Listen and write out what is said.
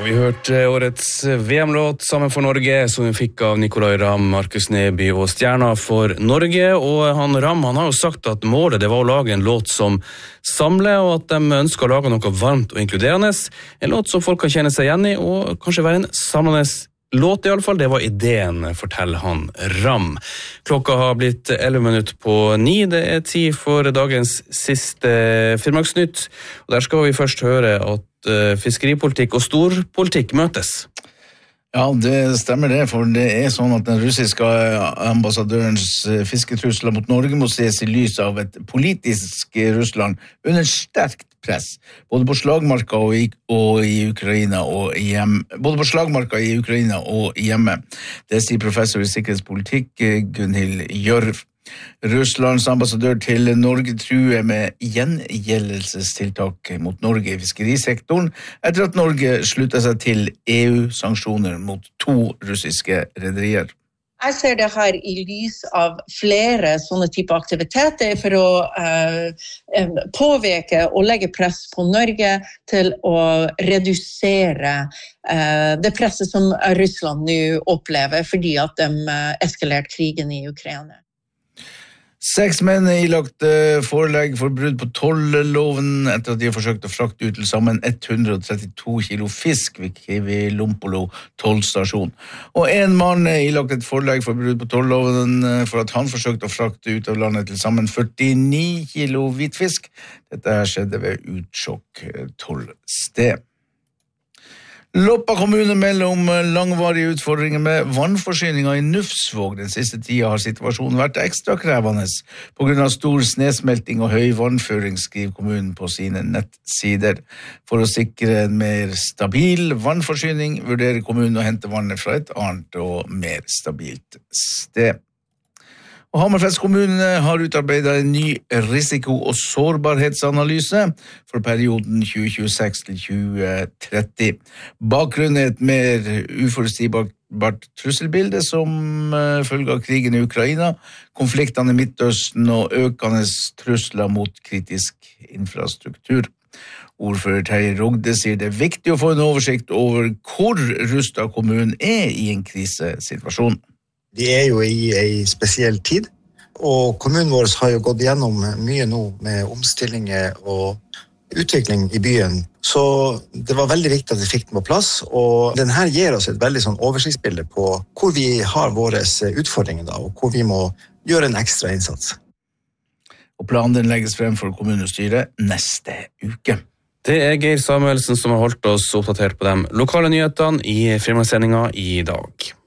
Vi hørte årets VM-låt sammen for Norge, som vi fikk av Nicolai Ramm, Markus Neby og Stjerna for Norge. Og han Ramm han har jo sagt at målet det var å lage en låt som samler, og at de ønsker å lage noe varmt og inkluderende. En låt som folk kan kjenne seg igjen i, og kanskje være en samlende låt i alle fall. Det var ideen, forteller han Ramm. Klokka har blitt 11 minutter på 9. Det er tid for dagens siste Finnmarksnytt. Og der skal vi først høre at fiskeripolitikk og storpolitikk møtes. Ja, det stemmer det, for det er sånn at den russiske ambassadørens fisketrusler mot Norge må ses i lys av et politisk Russland under sterkt press, både på slagmarka og i Ukraina og hjemme. Både på slagmarka i Ukraina og hjemme. Det sier professor i sikkerhetspolitikk Gunhild Gjørv. Russlands ambassadør til Norge truer med gjengjeldelsestiltak mot Norge i fiskerisektoren etter at Norge sluttet seg til EU-sanksjoner mot 2 russiske rederier. Jeg ser det her i lys av flere sånne type aktiviteter for å påvirke og legge press på Norge til å redusere det presset som Russland nå opplever fordi at de eskalerte krigen i Ukraina. 6 menn er ilagt forelegg for brudd på tollloven etter at de har forsøkt å frakte ut til sammen 132 kilo fisk ved Kivilompolo tollstasjon. Og en mann er ilagt et forelegg for brudd på tollloven for at han forsøkte å frakte ut av landet til sammen 49 kilo hvitfisk. Dette skjedde ved Utsjokk tollsted. Loppa kommune melder om langvarige utfordringer med vannforsyningen i Nufsvåg. Den siste tida har situasjonen vært ekstra krevende på grunn av stor snesmelting og høy vannføring, skriver kommunen på sine nettsider. For å sikre en mer stabil vannforsyning vurderer kommunen å hente vannet fra et annet og mer stabilt sted. Og Hammerfest kommune har utarbeidet en ny risiko- og sårbarhetsanalyse for perioden 2026 til 2030. Bakgrunnen er et mer uforutsigbart trusselbilde som følge av krigen i Ukraina, konfliktene i Midtøsten og økende trusler mot kritisk infrastruktur. Ordfører Terje Rogde sier det er viktig å få en oversikt over hvor rustet kommunen er i en krisesituasjon. Vi er jo i en spesiell tid, og kommunen vår har jo gått gjennom mye nå med omstillinger og utvikling i byen. Så det var veldig viktig at vi fikk den på plass, og den her gir oss et veldig sånn oversiktsbilde på hvor vi har våre utfordringer da, og hvor vi må gjøre en ekstra innsats. Og planen den legges frem for kommunestyret neste uke. Det er Geir Samuelsen som har holdt oss oppdatert på de lokale nyhetene i Finnmarkssendingen i dag.